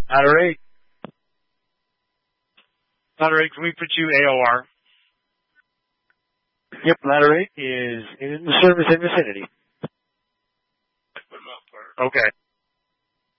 Ladder 8. Ladder 8, can we put you AOR? Yep, Ladder 8 is in the service and vicinity. Okay.